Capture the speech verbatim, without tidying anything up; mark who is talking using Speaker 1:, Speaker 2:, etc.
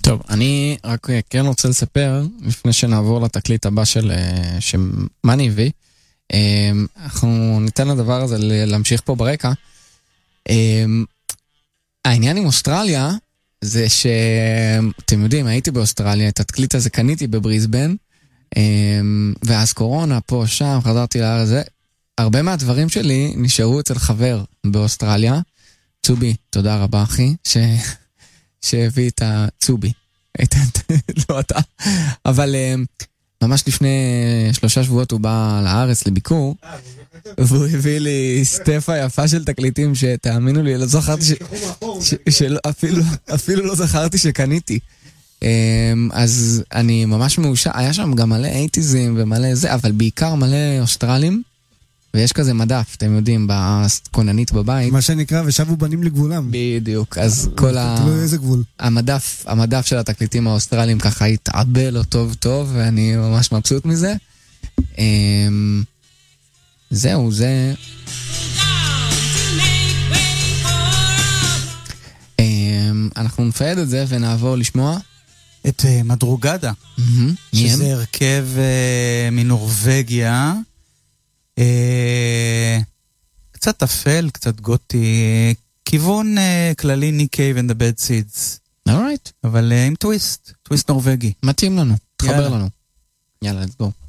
Speaker 1: טוב, אני רק כן רוצה לספר, לפני שנעבור לתקליט הבא של שמאני הביא, אנחנו ניתן לדבר הזה להמשיך פה ברקע. העניין עם אוסטרליה, זה שאתם יודעים, הייתי באוסטרליה, את התקליט הזה קניתי בבריסבן, ואז קורונה פה, שם, חזרתי לארץ זה, הרבה מהדברים שלי נשארו אצל חבר באוסטרליה, צובי, תודה רבה אחי, ש... שהביא את הצובי, לא אתה, אבל ממש לפני שלושה שבועות הוא בא לארץ לביקור, והוא הביא לי סטפה יפה של תקליטים שתאמינו לי, לא זכרתי אפילו לא זכרתי שקניתי. אז אני ממש מאושר, היה שם גם מלא אייטיזים ומלא זה, אבל בעיקר מלא אוסטרלים, ויש כזה מדף, אתם יודעים, בקוננית בבית.
Speaker 2: מה שנקרא, ושבו בנים לגבולם.
Speaker 1: בדיוק, אז כל ה...
Speaker 2: תלוי איזה גבול.
Speaker 1: המדף, המדף של התקליטים האוסטרליים ככה התעבל לו טוב טוב, ואני ממש מבסוט מזה. זהו, זה... אנחנו נפייד את זה ונעבור לשמוע
Speaker 3: את מדרוגדה, שזה הרכב מנורווגיה, קצת אפל, קצת גותי, כיוון כללי ניק קייב and the bad seeds.
Speaker 1: Alright.
Speaker 3: אבל עם טוויסט, טוויסט נורווגי.
Speaker 1: מתאים לנו, תחבר לנו. יאללה, let's go.